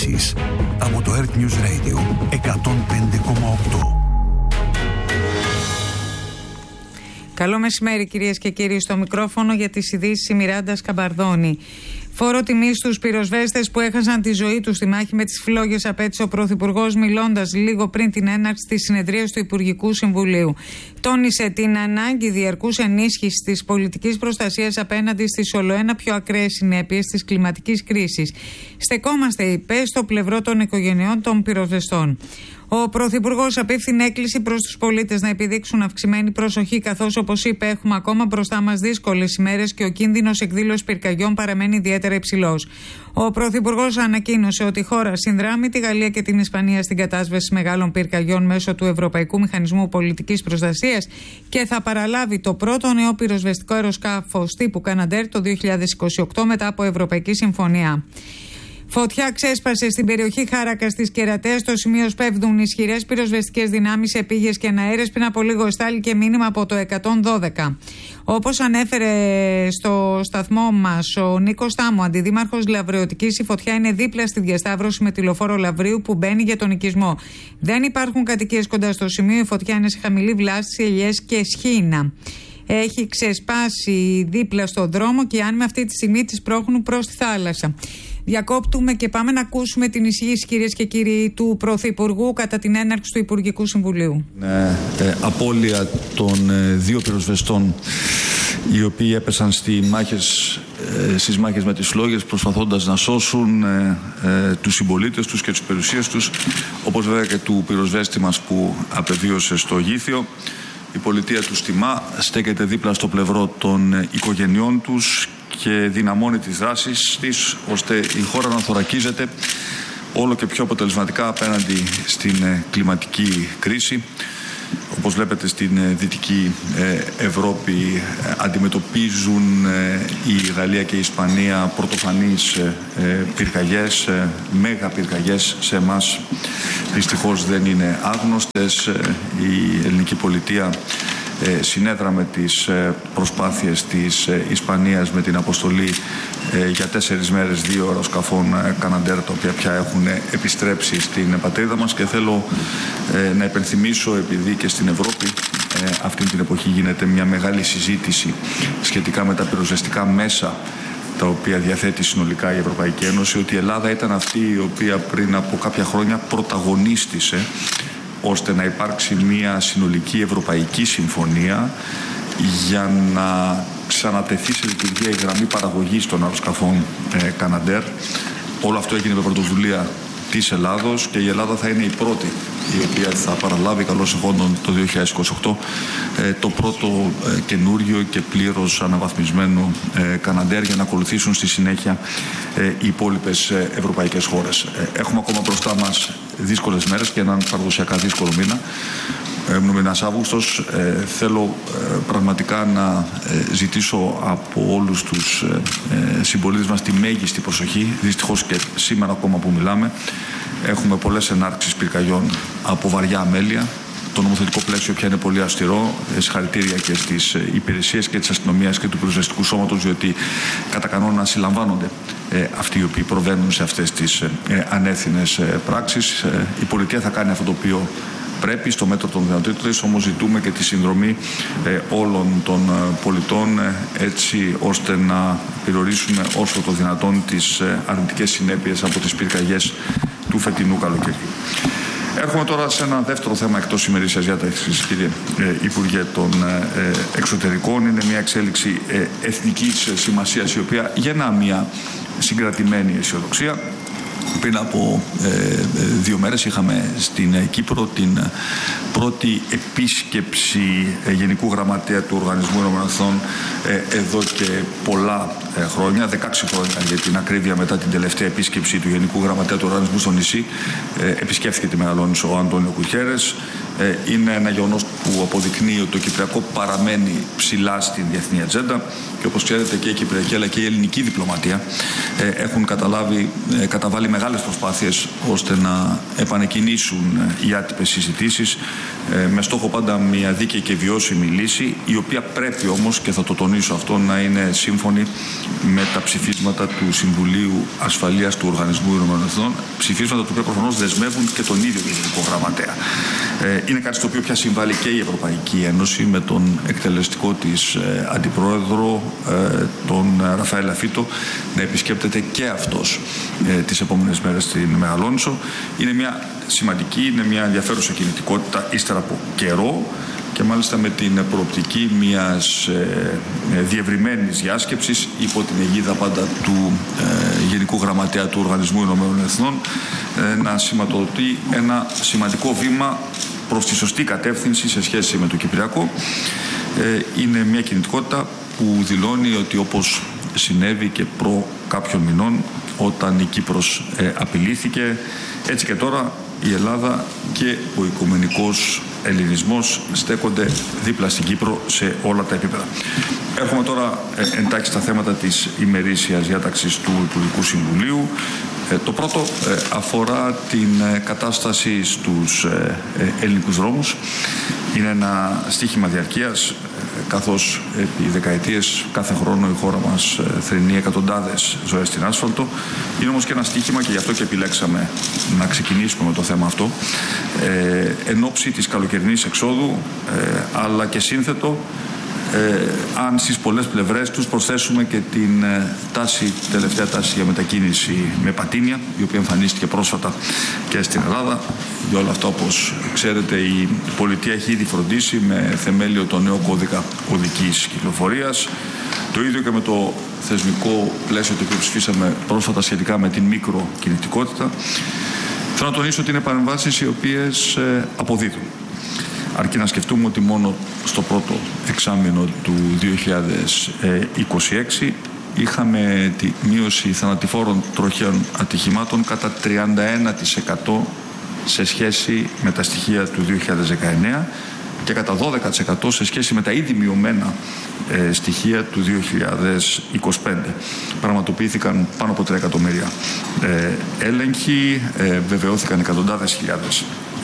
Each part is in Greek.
ειδήσεις από το Earth News Radio 105,8. Καλό μεσημέρι κυρίες και κύριοι, στο μικρόφωνο για τις ειδήσεις η Μιράντα Σκαμπαρδόνη. Φόρο τιμής στους πυροσβέστες που έχασαν τη ζωή τους στη μάχη με τις φλόγες, απέτησε ο Πρωθυπουργός μιλώντας λίγο πριν την έναρξη της συνεδρίας του Υπουργικού Συμβουλίου. Τόνισε την ανάγκη διαρκούς ενίσχυσης της πολιτικής προστασίας απέναντι στις ολοένα πιο ακραίες συνέπειες της κλιματικής κρίσης. Στεκόμαστε, είπε, στο πλευρό των οικογενειών των πυροσβεστών. Ο Πρωθυπουργός απίφθινε έκκληση προς τους πολίτες να επιδείξουν αυξημένη προσοχή, καθώς, όπως είπε, έχουμε ακόμα μπροστά μας δύσκολες ημέρες και ο κίνδυνος εκδήλωσης πυρκαγιών παραμένει ιδιαίτερα υψηλός. Ο Πρωθυπουργός ανακοίνωσε ότι η χώρα συνδράμει τη Γαλλία και την Ισπανία στην κατάσβεση μεγάλων πυρκαγιών μέσω του Ευρωπαϊκού Μηχανισμού Πολιτικής Προστασίας και θα παραλάβει το πρώτο νέο πυροσβεστικό αεροσκάφος τύπου Καναντέρ το 2028 μετά από Ευρωπαϊκή Συμφωνία. Φωτιά ξέσπασε στην περιοχή Χάρακας της Κερατέας. Στο σημείο σπέβδουν ισχυρές πυροσβεστικές δυνάμεις, επίγειες και εναέρες. Πριν από λίγο εστάληκε μήνυμα από το 112. Όπως ανέφερε στο σταθμό μας ο Νίκος Τάμου, αντιδήμαρχος Λαβρεωτικής, η φωτιά είναι δίπλα στη διασταύρωση με τη λεωφόρο Λαβρίου που μπαίνει για τον οικισμό. Δεν υπάρχουν κατοικίες κοντά στο σημείο. Η φωτιά είναι σε χαμηλή βλάστηση, ελιές και σχήνα. Έχει ξεσπάσει δίπλα στον δρόμο και οι άνεμοι αυτή τη στιγμή τις πρόχνουν προς τη θάλασσα. Διακόπτουμε και πάμε να ακούσουμε την εισήγηση, κυρίες και κύριοι, του Πρωθυπουργού κατά την έναρξη του Υπουργικού Συμβουλίου. Απώλεια των δύο πυροσβεστών οι οποίοι έπεσαν στις μάχες με τις φλόγες, προσπαθώντας να σώσουν τους συμπολίτες τους και τις περιουσίες τους, όπως βέβαια και του πυροσβέστη μας που απεβίωσε στο Γήθιο. Η πολιτεία τους τιμά, στέκεται δίπλα στο πλευρό των οικογενειών τους και δυναμώνει τις δράσεις της, ώστε η χώρα να θωρακίζεται όλο και πιο αποτελεσματικά απέναντι στην κλιματική κρίση. Όπως βλέπετε, στην Δυτική Ευρώπη αντιμετωπίζουν η Γαλλία και η Ισπανία πρωτοφανείς πυρκαγιές, μέγα πυρκαγιές. Σε εμάς δυστυχώς δεν είναι άγνωστες. Η ελληνική πολιτεία συνέδραμε τις προσπάθειες της Ισπανίας με την αποστολή για 4 μέρες 2 αεροσκαφών Καναντέρ, τα οποία πια έχουν επιστρέψει στην πατρίδα μας, και θέλω να υπενθυμίσω, επειδή και στην Ευρώπη αυτή την εποχή γίνεται μια μεγάλη συζήτηση σχετικά με τα πυροσβεστικά μέσα τα οποία διαθέτει συνολικά η Ευρωπαϊκή Ένωση, ότι η Ελλάδα ήταν αυτή η οποία πριν από κάποια χρόνια πρωταγωνίστησε ώστε να υπάρξει μια συνολική ευρωπαϊκή συμφωνία για να ξανατεθεί σε λειτουργία η γραμμή παραγωγής των αεροσκαφών Καναντέρ. Όλο αυτό έγινε με πρωτοβουλία της Ελλάδος και η Ελλάδα θα είναι η πρώτη η οποία θα παραλάβει καλώς εχόντων το 2028 το πρώτο καινούριο και πλήρως αναβαθμισμένο Καναντέρ, για να ακολουθήσουν στη συνέχεια οι υπόλοιπες ευρωπαϊκές χώρες. Έχουμε ακόμα μπροστά μας δύσκολες μέρες και έναν παραδοσιακά δύσκολο μήνα. Ο μήνας Αύγουστος. Θέλω πραγματικά να ζητήσω από όλους τους συμπολίτες μας τη μέγιστη προσοχή. Δυστυχώς και σήμερα ακόμα που μιλάμε έχουμε πολλές ενάρξεις πυρκαγιών από βαριά αμέλεια. Το νομοθετικό πλαίσιο πια είναι πολύ αυστηρό. Συγχαρητήρια και στις υπηρεσίες και της αστυνομίας και του πυροσβεστικού σώματος, διότι κατά κανόνα συλλαμβάνονται αυτοί οι οποίοι προβαίνουν σε αυτές τις ανεύθυνες πράξεις. Η πολιτεία θα κάνει αυτό το οποίο πρέπει στο μέτρο των δυνατοτήτων της, όμως ζητούμε και τη συνδρομή όλων των πολιτών, έτσι ώστε να περιορίσουμε όσο το δυνατόν τις αρνητικές συνέπειες από τις πυρκαγιές του φετινού καλοκαιριού. Έρχομαι τώρα σε ένα δεύτερο θέμα εκτός ημερήσιας διάταξης, κύριε Υπουργέ των Εξωτερικών. Είναι μια εξέλιξη εθνικής σημασίας, η οποία γεννά μια συγκρατημένη αισιοδοξία. Πριν από 2 μέρες είχαμε στην Κύπρο την πρώτη επίσκεψη Γενικού Γραμματέα του Οργανισμού Ηνωμένων Εθνών εδώ και πολλά χρόνια, 16 χρόνια για την ακρίβεια, μετά την τελευταία επίσκεψη του Γενικού Γραμματέα του Οργανισμού στο νησί. Επισκέφθηκε τη Μεγαλόνησο ο Αντώνιο Κουτιέρες. Είναι ένα γεγονός που αποδεικνύει ότι το Κυπριακό παραμένει ψηλά στην διεθνή ατζέντα, και όπως ξέρετε και η Κυπριακή αλλά και η ελληνική διπλωματία έχουν καταβάλει μεγάλες προσπάθειες ώστε να επανεκκινήσουν οι άτυπες συζητήσεις με στόχο πάντα μια δίκαιη και βιώσιμη λύση, η οποία πρέπει όμως, και θα το τονίσω αυτό, να είναι σύμφωνη με τα ψηφίσματα του Συμβουλίου Ασφαλείας του Οργανισμού Ηνωμένων Εθνών, ψηφίσματα του οποία προφανώς δεσμεύουν και τον ίδιο Γενικό Γραμματέα. Είναι κάτι στο οποίο πια συμβάλλει και η Ευρωπαϊκή Ένωση με τον εκτελεστικό της αντιπρόεδρο, τον Ραφαέλ Αφίτο, να επισκέπτεται και αυτός τις επόμενες μέρες στην Μεγαλόνισσο. Είναι μια σημαντική, είναι μια ενδιαφέρουσα κινητικότητα ύστερα από καιρό και μάλιστα με την προοπτική μιας διευρυμένης διάσκεψης υπό την αιγίδα πάντα του Γενικού Γραμματέα του Οργανισμού Ηνωμένων Εθνών, να σηματοδοτεί ένα σημαντικό βήμα προς τη σωστή κατεύθυνση σε σχέση με το Κυπριακό. Είναι μια κινητικότητα που δηλώνει ότι, όπως συνέβη και προ κάποιων μηνών όταν η Κύπρος απειλήθηκε, έτσι και τώρα η Ελλάδα και ο οικουμενικός ελληνισμός στέκονται δίπλα στην Κύπρο σε όλα τα επίπεδα. Έρχομαι τώρα εντάχει στα θέματα της ημερήσιας διάταξης του Υπουργικού Συμβουλίου. Το πρώτο αφορά την κατάσταση στους ελληνικούς δρόμους. Είναι ένα στοίχημα διαρκείας, καθώς επί δεκαετίες κάθε χρόνο η χώρα μας θρηνεί εκατοντάδες ζωές στην άσφαλτο. Είναι όμως και ένα στοίχημα, και γι' αυτό και επιλέξαμε να ξεκινήσουμε με το θέμα αυτό, εν ώψη της καλοκαιρινής εξόδου, αλλά και σύνθετο, αν στις πολλές πλευρές τους προσθέσουμε και την τελευταία τάση για μετακίνηση με πατίνια, η οποία εμφανίστηκε πρόσφατα και στην Ελλάδα. Για όλα αυτά, όπως ξέρετε, η πολιτεία έχει ήδη φροντίσει με θεμέλιο το νέο κώδικα οδικής κυκλοφορίας. Το ίδιο και με το θεσμικό πλαίσιο το οποίο ψηφίσαμε πρόσφατα σχετικά με την μικροκινητικότητα. Θέλω να τονίσω ότι είναι παρεμβάσεις οι οποίες αποδίδουν. Αρκεί να σκεφτούμε ότι μόνο στο πρώτο εξάμηνο του 2026 είχαμε τη μείωση θανατηφόρων τροχαίων ατυχημάτων κατά 31% σε σχέση με τα στοιχεία του 2019 και κατά 12% σε σχέση με τα ήδη μειωμένα στοιχεία του 2025. Πραγματοποιήθηκαν πάνω από 3 εκατομμύρια έλεγχοι, βεβαιώθηκαν εκατοντάδες χιλιάδες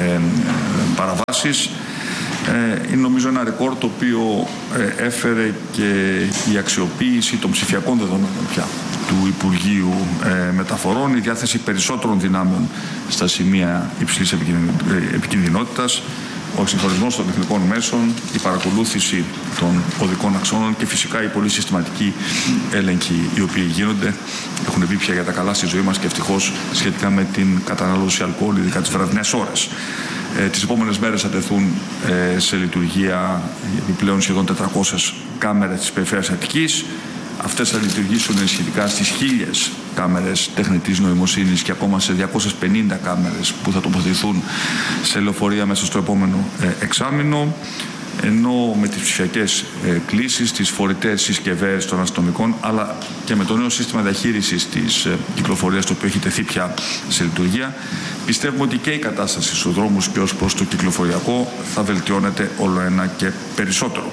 παραβάσεις. Είναι νομίζω ένα ρεκόρ το οποίο έφερε και η αξιοποίηση των ψηφιακών δεδομένων πια του Υπουργείου Μεταφορών, η διάθεση περισσότερων δυνάμεων στα σημεία υψηλής επικινδυνότητας, ο εξυγχρονισμός των τεχνικών μέσων, η παρακολούθηση των οδικών αξώνων και φυσικά οι πολύ συστηματικοί έλεγχοι οι οποίοι γίνονται. Έχουν μπει πια για τα καλά στη ζωή μας και ευτυχώς σχετικά με την κατανάλωση αλκοόλ, ειδικά τις βραδινές ώρες. Τις επόμενες μέρες θα τεθούν σε λειτουργία επιπλέον σχεδόν 400 κάμερες της περιφέρειας Αττικής. Αυτές θα λειτουργήσουν σχετικά στις 1.000 κάμερες τεχνητής νοημοσύνης και ακόμα σε 250 κάμερες που θα τοποθετηθούν σε λεωφορεία μέσα στο επόμενο εξάμηνο. Ενώ με τις ψηφιακές κλήσεις, τις φορητές συσκευές των αστυνομικών, αλλά και με το νέο σύστημα διαχείρισης της κυκλοφορίας, το οποίο έχει τεθεί πια σε λειτουργία, πιστεύουμε ότι και η κατάσταση στους δρόμους και ως προς το κυκλοφοριακό θα βελτιώνεται όλο ένα και περισσότερο.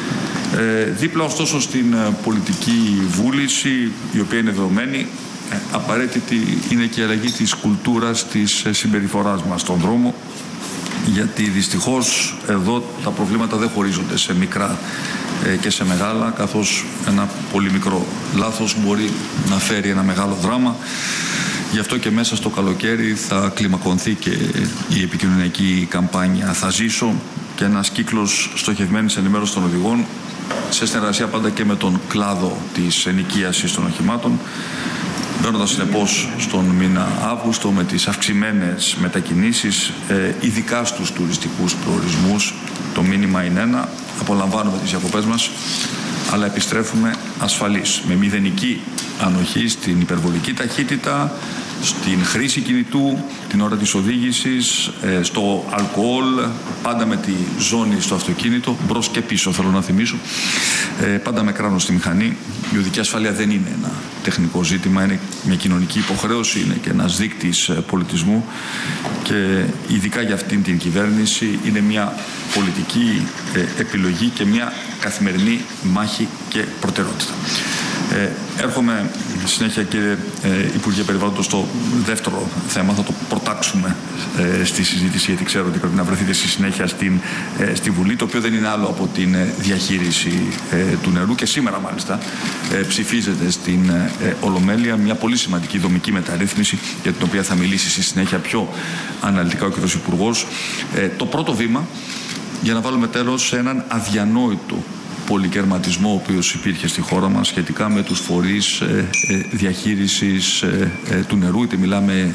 Δίπλα ωστόσο στην πολιτική βούληση, η οποία είναι δεδομένη, απαραίτητη είναι και η αλλαγή της κουλτούρας της συμπεριφοράς μας στον δρόμο, γιατί δυστυχώς εδώ τα προβλήματα δεν χωρίζονται σε μικρά και σε μεγάλα, καθώς ένα πολύ μικρό λάθος μπορεί να φέρει ένα μεγάλο δράμα. Γι' αυτό και μέσα στο καλοκαίρι θα κλιμακωθεί και η επικοινωνιακή καμπάνια «Θα ζήσω» και ένας κύκλος στοχευμένης ενημέρωσης των οδηγών, σε συνεργασία πάντα και με τον κλάδο της ενοικίασης των οχημάτων, μπαίνοντας συνεπώς στον μήνα Αύγουστο με τις αυξημένες μετακινήσεις, ειδικά στους τουριστικούς προορισμούς. Το μήνυμα είναι ένα: απολαμβάνουμε τις διακοπές μας, αλλά επιστρέφουμε ασφαλείς, με μηδενική ανοχή στην υπερβολική ταχύτητα, στην χρήση κινητού, την ώρα της οδήγησης, στο αλκοόλ, πάντα με τη ζώνη στο αυτοκίνητο, μπρος και πίσω θέλω να θυμίσω, πάντα με κράνος στη μηχανή. Η οδική ασφάλεια δεν είναι ένα τεχνικό ζήτημα, είναι μια κοινωνική υποχρέωση, είναι και ένας δείκτης πολιτισμού και ειδικά για αυτήν την κυβέρνηση είναι μια πολιτική επιλογή και μια καθημερινή μάχη και προτεραιότητα. Έρχομαι συνέχεια, κύριε Υπουργέ Περιβάλλοντος, στο δεύτερο θέμα. Θα το προτάξουμε στη συζήτηση, γιατί ξέρω ότι πρέπει να βρεθείτε στη συνέχεια στη Βουλή, το οποίο δεν είναι άλλο από την διαχείριση του νερού, και σήμερα μάλιστα ψηφίζεται στην Ολομέλεια μια πολύ σημαντική δομική μεταρρύθμιση, για την οποία θα μιλήσει στη συνέχεια πιο αναλυτικά ο κ. Υπουργός. Το πρώτο βήμα για να βάλουμε τέλος σε έναν αδιανόητο πολυκερματισμό ο οποίος υπήρχε στη χώρα μας σχετικά με τους φορείς διαχείρισης του νερού, είτε μιλάμε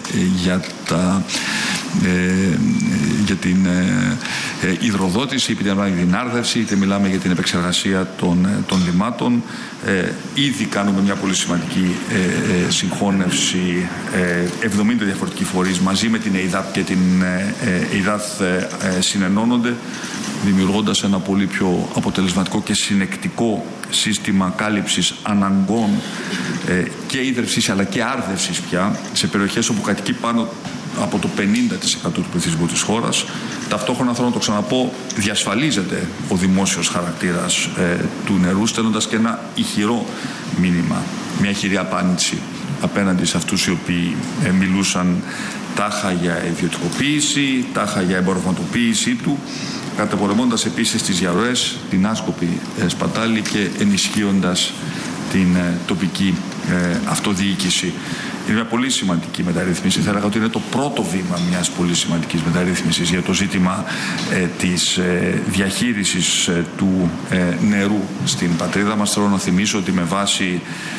για την υδροδότηση, είτε μιλάμε για την άρδευση, είτε μιλάμε για την επεξεργασία των λιμάτων. Ήδη κάνουμε μια πολύ σημαντική συγχώνευση, 70 διαφορετικοί φορείς μαζί με την ΕΙΔΑΠ και την ΕΙΔΑΘ συνενώνονται, δημιουργώντας ένα πολύ πιο αποτελεσματικό και συνεκτικό σύστημα κάλυψης αναγκών και ίδρυυσης αλλά και άρδευσης πια σε περιοχές όπου κατοικεί πάνω από το 50% του πληθυσμού της χώρας. Ταυτόχρονα, θέλω να το ξαναπώ, διασφαλίζεται ο δημόσιος χαρακτήρας του νερού, στέλνοντας και ένα ηχηρό μήνυμα, μια ηχηρή απάντηση απέναντι σε αυτούς οι οποίοι μιλούσαν τάχα για ιδιωτικοποίηση, τάχα για εμπορευματοποίησή του, καταπολεμώντας επίσης τις διαρροές, την άσκοπη σπατάλη και ενισχύοντας την τοπική αυτοδιοίκηση. Είναι μια πολύ σημαντική μεταρρύθμιση. Θα έλεγα ότι είναι το πρώτο βήμα μιας πολύ σημαντικής μεταρρύθμισης για το ζήτημα της διαχείρισης του νερού στην πατρίδα μας. Θέλω να θυμίσω ότι με βάση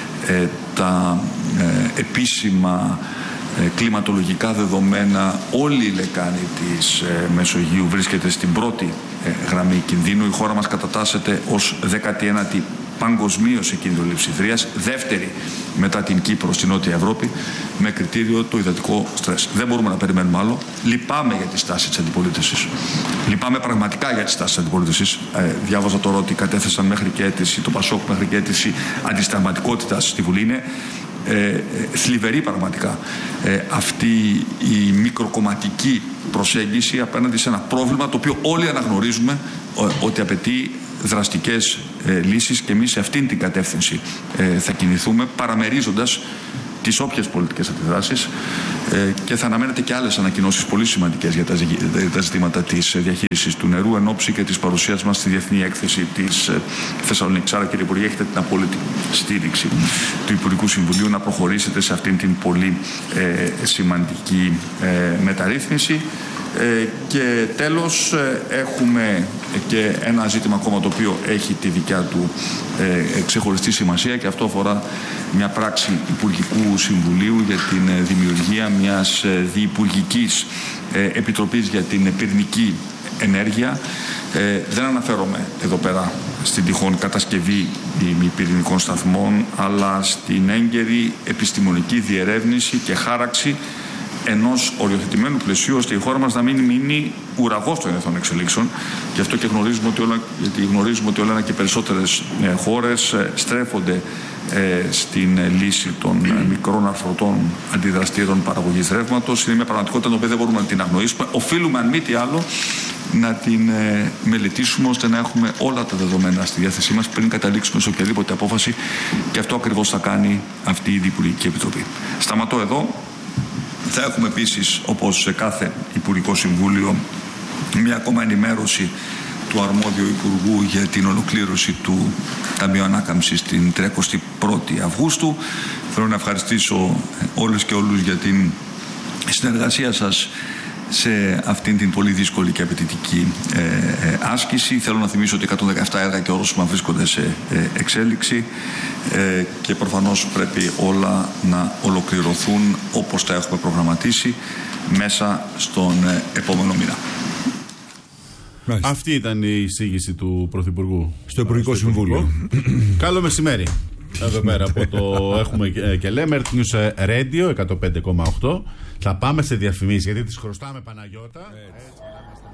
τα επίσημα κλιματολογικά δεδομένα, όλη η λεκάνη της Μεσογείου βρίσκεται στην πρώτη γραμμή κινδύνου. Η χώρα μας κατατάσσεται ως 19η παγκοσμίως σε κίνδυνο λειψιδρίας, δεύτερη μετά την Κύπρο στη Νότια Ευρώπη, με κριτήριο το υδατικό στρες. Δεν μπορούμε να περιμένουμε άλλο. Λυπάμαι για τη στάση της αντιπολίτευσης. Λυπάμαι πραγματικά για τη στάση της αντιπολίτευσης. Διάβαζα τώρα ότι κατέθεσαν μέχρι και αίτηση, το ΠΑΣΟΚ μέχρι και αίτηση αντισταγματικότητας στη Βουλή. Είναι θλιβερή πραγματικά αυτή η μικροκομματική προσέγγιση απέναντι σε ένα πρόβλημα το οποίο όλοι αναγνωρίζουμε ότι απαιτεί δραστικές λύσεις, και εμείς σε αυτήν την κατεύθυνση θα κινηθούμε, παραμερίζοντας τις όποιες πολιτικές αντιδράσεις, και θα αναμένετε και άλλες ανακοινώσεις πολύ σημαντικές για τα ζητήματα της διαχείρισης του νερού εν ώψη και της παρουσίας μας στη Διεθνή Έκθεση της Θεσσαλονίκης. Άρα, κύριε Υπουργέ, έχετε την απόλυτη στήριξη του Υπουργικού Συμβουλίου να προχωρήσετε σε αυτήν την πολύ σημαντική μεταρρύθμιση. Και τέλος, έχουμε και ένα ζήτημα ακόμα το οποίο έχει τη δικιά του ξεχωριστή σημασία, και αυτό αφορά μια πράξη Υπουργικού Συμβουλίου για την δημιουργία μιας διυπουργικής επιτροπής για την πυρηνική ενέργεια. Δεν αναφέρομαι εδώ πέρα στην τυχόν κατασκευή πυρηνικών σταθμών, αλλά στην έγκαιρη επιστημονική διερεύνηση και χάραξη ενός οριοθετημένου πλαισίου, ώστε η χώρα μας να μην μείνει ουραγός των εθνών εξελίξεων. Γι' αυτό και γνωρίζουμε ότι όλα ένα και περισσότερες χώρες στρέφονται στην λύση των μικρών αρθρωτών αντιδραστήρων παραγωγής ρεύματος. Είναι μια πραγματικότητα την οποία δεν μπορούμε να την αγνοήσουμε. Οφείλουμε, αν μη τι άλλο, να την μελετήσουμε ώστε να έχουμε όλα τα δεδομένα στη διάθεσή μας πριν καταλήξουμε σε οποιαδήποτε απόφαση, και αυτό ακριβώς θα κάνει αυτή η Διυπουργική Επιτροπή. Σταματώ εδώ. Θα έχουμε επίσης, όπως σε κάθε Υπουργικό Συμβούλιο, μια ακόμα ενημέρωση του αρμόδιου Υπουργού για την ολοκλήρωση του Ταμείου Ανάκαμψης την 31η Αυγούστου. Θέλω να ευχαριστήσω όλες και όλους για την συνεργασία σας σε αυτήν την πολύ δύσκολη και απαιτητική άσκηση. Θέλω να θυμίσω ότι 117 έργα και ορόσημα βρίσκονται σε εξέλιξη και προφανώς πρέπει όλα να ολοκληρωθούν όπως τα έχουμε προγραμματίσει μέσα στον επόμενο μήνα. Αυτή ήταν η εισήγηση του Πρωθυπουργού στο Υπουργικό Συμβούλιο. Καλό μεσημέρι. Εδώ πέρα από το έχουμε και λέμε News Radio 105,8. Θα πάμε σε διαφημίσεις γιατί τις χρωστάμε, Παναγιώτα. Έτσι.